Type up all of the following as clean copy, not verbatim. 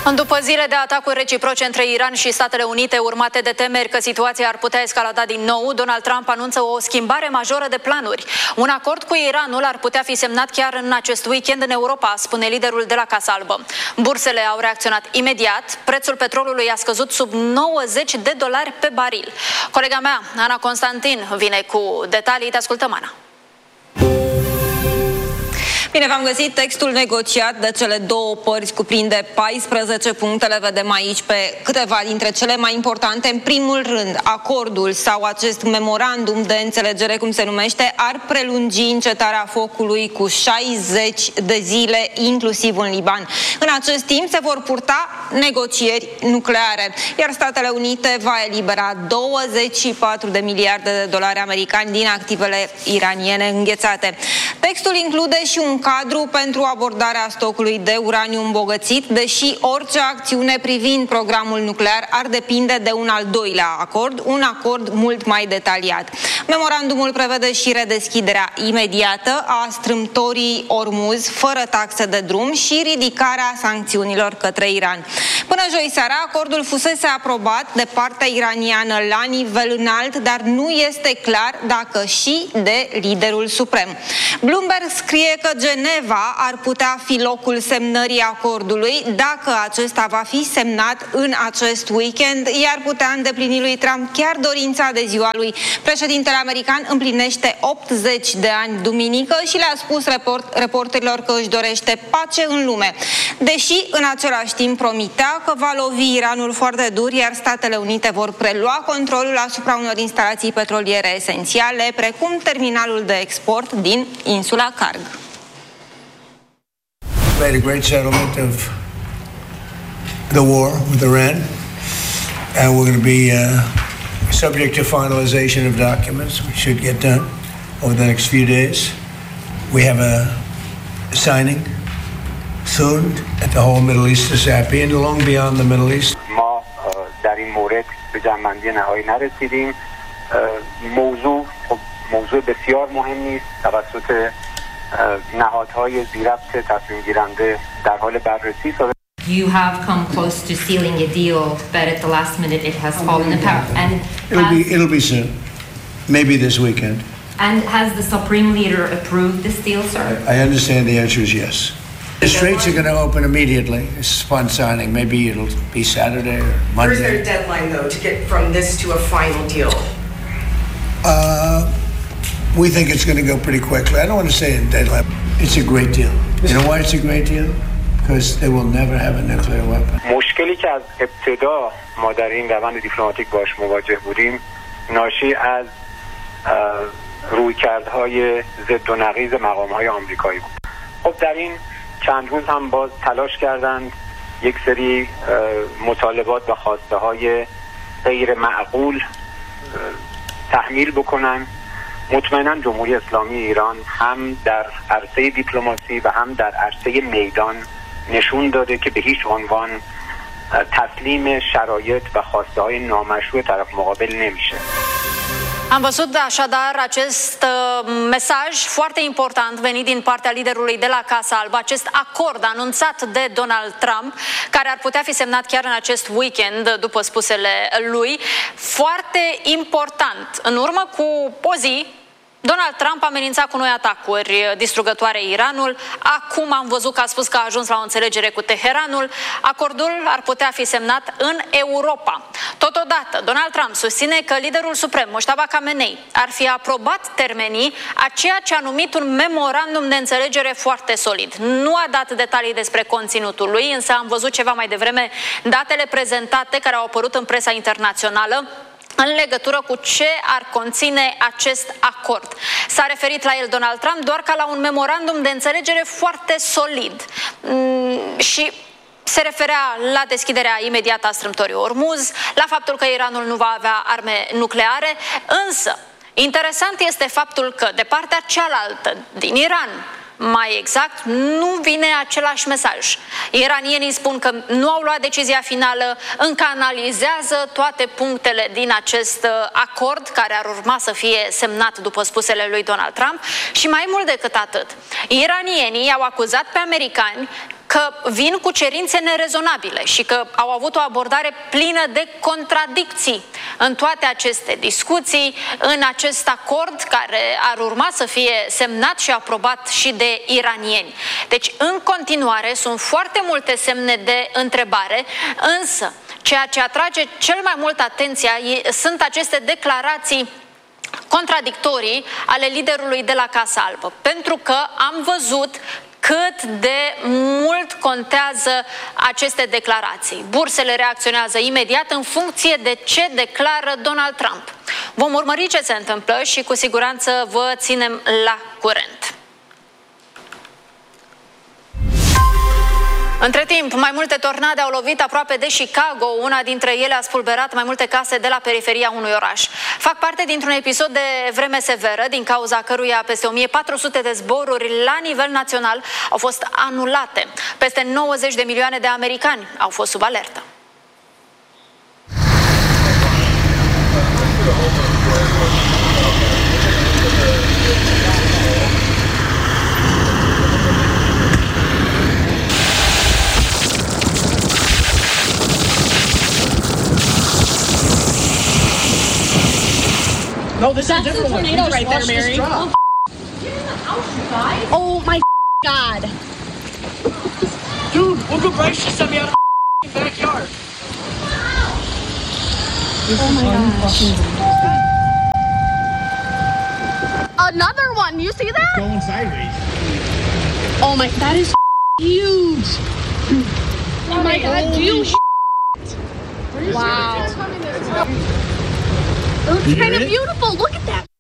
După zile de atacuri reciproce între Iran și Statele Unite, urmate de temeri că situația ar putea escalada din nou, Donald Trump anunță o schimbare majoră de planuri. Un acord cu Iranul ar putea fi semnat chiar în acest weekend în Europa, spune liderul de la Casa Albă. Bursele au reacționat imediat, prețul petrolului a scăzut sub $90 pe baril. Colega mea, Ana Constantin, vine cu detalii. Te ascultăm, Ana. Bine v-am găsit. Textul negociat de cele două părți cuprinde 14 puncte. Le vedem aici pe câteva dintre cele mai importante. În primul rând, acordul sau acest memorandum de înțelegere, cum se numește, ar prelungi încetarea focului cu 60 de zile, inclusiv în Liban. În acest timp se vor purta negocieri nucleare, iar Statele Unite va elibera 24 de miliarde de dolari americani din activele iraniene înghețate. Textul include și un cadru pentru abordarea stocului de uraniu îmbogățit, deși orice acțiune privind programul nuclear ar depinde de un al doilea acord, un acord mult mai detaliat. Memorandumul prevede și redeschiderea imediată a strâmtorii Ormuz fără taxe de drum și ridicarea sancțiunilor către Iran. Până joi seara, acordul fusese aprobat de partea iraniană la nivel înalt, dar nu este clar dacă și de liderul suprem. Bloomberg scrie că Geneva ar putea fi locul semnării acordului dacă acesta va fi semnat în acest weekend, iar putea îndeplini lui Trump chiar dorința de ziua lui. Președintele american împlinește 80 de ani duminică și le-a spus reporterilor că își dorește pace în lume, deși în același timp promitea că va lovi Iranul foarte dur, iar Statele Unite vor prelua controlul asupra unor instalații petroliere esențiale, precum terminalul de export din insula Karg. Made a great settlement of the war with Iran, and we're going to be subject to finalization of documents. We should get done over the next few days. We have a signing soon that the whole Middle East is happy, and long beyond the Middle East. ما در این مورد به جنبندی نهایی نرسیدیم. موضوع بسیار مهمی است. توسط نهادهای ذی‌ربط تصمیم گیرنده در حال بررسی است. You have come close to sealing a deal, but at the last minute it has fallen apart. And it'll be soon, maybe this weekend. And has the Supreme Leader approved this deal, sir? I understand the answer is yes. The straits are going to open immediately. It's upon signing. Maybe it'll be Saturday or Monday. Where's their deadline, though, to get from this to a final deal? We think it's going to go pretty quickly. I don't want to say a deadline. It's a great deal. You know why it's a great deal? Because they will never have a nuclear weapon. مشکلی که از ابتدا ما در این روند دیپلماتیک باش مواجه بودیم ناشی از رویکردهای ضد و نقیض مقام‌های آمریکایی بود. خب در این چند روز هم باز تلاش کردند یک سری مطالبات و خواسته‌های غیر معقول تحمیل بکنن. مطمئنا جمهوری اسلامی ایران هم در عرصه دیپلماسی و هم در عرصه میدان نشون داده که به هیچ عنوان تسلیم شرایط و خواسته‌های نامشروع طرف مقابل نمیشه. Am văzut așadar acest mesaj foarte important venit din partea liderului de la Casa Albă, acest acord anunțat de Donald Trump, care ar putea fi semnat chiar în acest weekend, după spusele lui. Foarte important. În urmă cu o zi, Donald Trump amenința cu noi atacuri distrugătoare Iranul. Acum am văzut că a spus că a ajuns la o înțelegere cu Teheranul. Acordul ar putea fi semnat în Europa. Totodată, Donald Trump susține că liderul suprem, Mojtaba Khamenei, ar fi aprobat termenii a ceea ce a numit un memorandum de înțelegere foarte solid. Nu a dat detalii despre conținutul lui, însă am văzut ceva mai devreme datele prezentate care au apărut în presa internațională în legătură cu ce ar conține acest acord. S-a referit la el Donald Trump doar ca la un memorandum de înțelegere foarte solid și se referea la deschiderea imediată a strâmtorii Ormuz, la faptul că Iranul nu va avea arme nucleare, însă interesant este faptul că de partea cealaltă, din Iran, mai exact, nu vine același mesaj. Iranienii spun că nu au luat decizia finală, încă analizează toate punctele din acest acord care ar urma să fie semnat după spusele lui Donald Trump și mai mult decât atât. Iranienii au acuzat pe americani că vin cu cerințe nerezonabile și că au avut o abordare plină de contradicții în toate aceste discuții, în acest acord care ar urma să fie semnat și aprobat și de iranieni. Deci, în continuare, sunt foarte multe semne de întrebare, însă ceea ce atrage cel mai mult atenția sunt aceste declarații contradictorii ale liderului de la Casa Albă, pentru că am văzut cât de mult contează aceste declarații. Bursele reacționează imediat în funcție de ce declară Donald Trump. Vom urmări ce se întâmplă și cu siguranță vă ținem la curent. Între timp, mai multe tornade au lovit aproape de Chicago. Una dintre ele a spulberat mai multe case de la periferia unui oraș. Fac parte dintr-un episod de vreme severă, din cauza căruia peste 1400 de zboruri la nivel național au fost anulate. Peste 90 de milioane de americani au fost sub alertă. No, this is a different tornado right there, Mary. Get in the house, you guys. Oh my God. Dude, look at Bryce just sent me out of the backyard. Oh my gosh. Another one. You see that? It's going sideways. Oh my, that is huge. Oh my God, dude. Wow. It looks kind of beautiful. Look at that.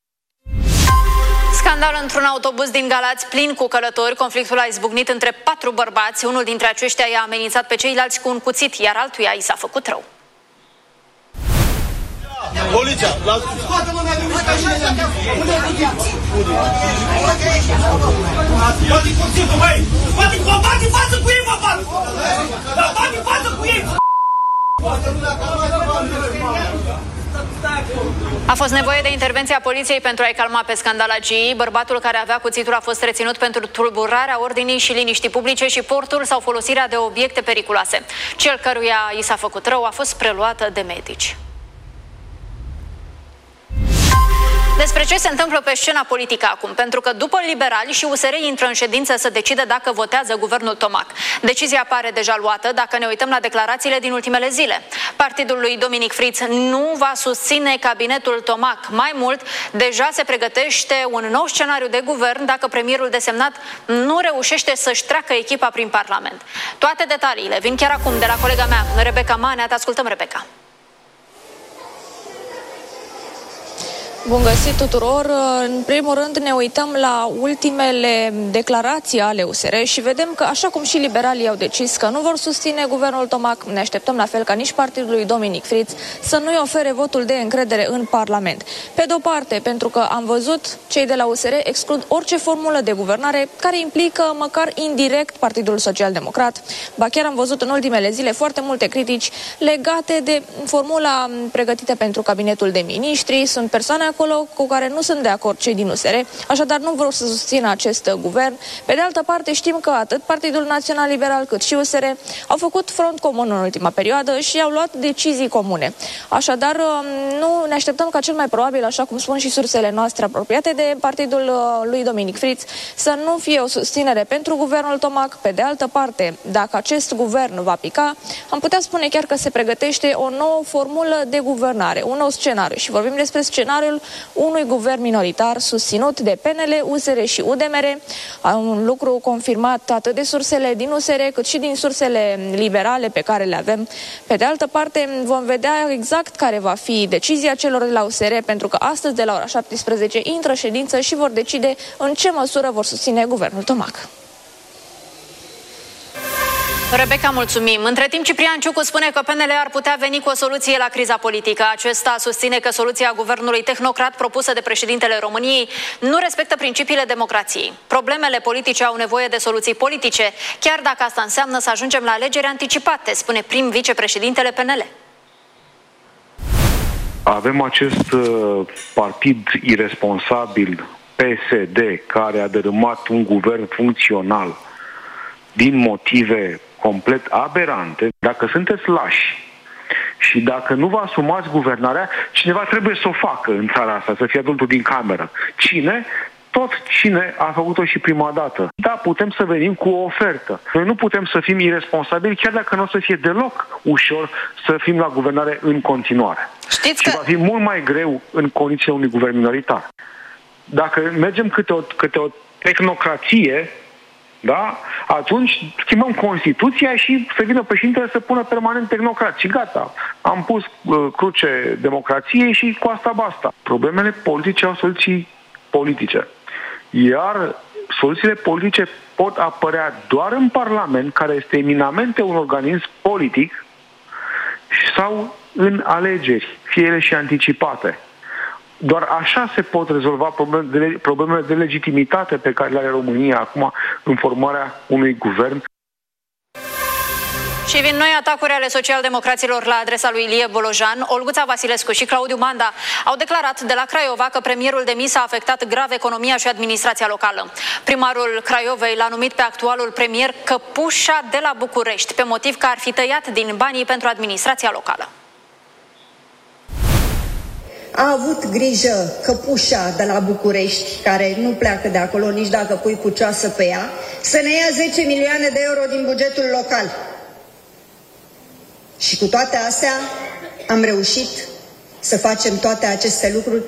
Scandal într-un autobuz din Galați plin cu călători. Conflictul a izbucnit între 4 bărbați. Unul dintre aceștia i-a amenințat pe ceilalți cu un cuțit, iar altuia i s-a făcut rău. Poliția, scoate-mă mai de Bate cuțitul, băi! Bate față cu ei, mă, bate! Bate față cu ei! A fost nevoie de intervenția poliției pentru a-i calma pe scandalagii. Bărbatul care avea cuțitul a fost reținut pentru tulburarea ordinii și liniștii publice și portul sau folosirea de obiecte periculoase. Cel căruia i s-a făcut rău a fost preluat de medici. Despre ce se întâmplă pe scena politică acum? Pentru că după liberali și USR intră în ședință să decide dacă votează guvernul Tomac. Decizia pare deja luată dacă ne uităm la declarațiile din ultimele zile. Partidul lui Dominic Fritz nu va susține cabinetul Tomac. Mai mult, deja se pregătește un nou scenariu de guvern dacă premierul desemnat nu reușește să-și treacă echipa prin Parlament. Toate detaliile vin chiar acum de la colega mea, Rebecca Manea. Te ascultăm, Rebecca. Bun găsit tuturor! În primul rând ne uităm la ultimele declarații ale USR și vedem că, așa cum și liberalii au decis că nu vor susține guvernul Tomac, ne așteptăm la fel ca nici partidul lui Dominic Fritz să nu-i ofere votul de încredere în Parlament. Pe de-o parte, pentru că am văzut, cei de la USR exclud orice formulă de guvernare care implică măcar indirect Partidul Social-Democrat. Ba chiar am văzut în ultimele zile foarte multe critici legate de formula pregătită pentru cabinetul de miniștri. Sunt persoane acolo cu care nu sunt de acord cei din USR, așadar nu vor să susțină acest guvern. Pe de altă parte, știm că atât Partidul Național Liberal cât și USR au făcut front comun în ultima perioadă și au luat decizii comune. Așadar, nu ne așteptăm ca cel mai probabil, așa cum spun și sursele noastre apropiate de partidul lui Dominic Fritz, să nu fie o susținere pentru guvernul Tomac. Pe de altă parte, dacă acest guvern va pica, am putea spune chiar că se pregătește o nouă formulă de guvernare, un nou scenariu. Și vorbim despre scenariul unui guvern minoritar susținut de PNL, USR și UDMR, un lucru confirmat atât de sursele din USR cât și din sursele liberale pe care le avem. Pe de altă parte, vom vedea exact care va fi decizia celor de la USR, pentru că astăzi de la ora 17 intră ședință și vor decide în ce măsură vor susține guvernul Tomac. Rebecca, mulțumim. Între timp, Ciprian Ciucu spune că PNL ar putea veni cu o soluție la criza politică. Acesta susține că soluția guvernului tehnocrat propusă de președintele României nu respectă principiile democrației. Problemele politice au nevoie de soluții politice, chiar dacă asta înseamnă să ajungem la alegeri anticipate, spune prim vicepreședintele PNL. Avem acest partid irresponsabil, PSD, care a dărâmat un guvern funcțional din motive complet aberante, dacă sunteți lași și dacă nu vă asumați guvernarea, cineva trebuie să o facă în țara asta, să fie adultul din cameră. Cine? Tot cine a făcut-o și prima dată. Da, putem să venim cu o ofertă. Noi nu putem să fim irresponsabili, chiar dacă nu o să fie deloc ușor să fim la guvernare în continuare. Știți și va fi mult mai greu în condițiile unui guvern minoritar. Dacă mergem câte o tehnocrație, da? Atunci schimbăm Constituția și să vină președintele să pună permanent tehnocrat. Și gata, am pus cruce democrației și cu asta basta. Problemele politice au soluții politice. Iar soluțiile politice pot apărea doar în Parlament, care este eminamente un organism politic, sau în alegeri, fie ele și anticipate. Doar așa se pot rezolva problemele de legitimitate pe care le are România acum în formarea unui guvern. Și vin noi atacuri ale socialdemocraților la adresa lui Ilie Bolojan. Olguța Vasilescu și Claudiu Manda au declarat de la Craiova că premierul demis a afectat grav economia și administrația locală. Primarul Craiovei l-a numit pe actualul premier căpușa de la București, pe motiv că ar fi tăiat din banii pentru administrația locală. A avut grijă căpușa de la București, care nu pleacă de acolo nici dacă pui pucioasă pe ea, să ne ia 10 milioane de euro din bugetul local. Și cu toate astea am reușit să facem toate aceste lucruri